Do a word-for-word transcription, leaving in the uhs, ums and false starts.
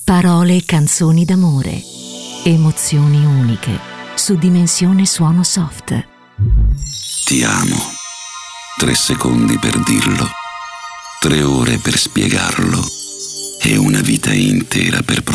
Parole e canzoni d'amore. Emozioni uniche. Su Dimensione Suono Soft. Ti amo. Tre secondi per dirlo. Tre ore per spiegarlo. E una vita intera per provarlo.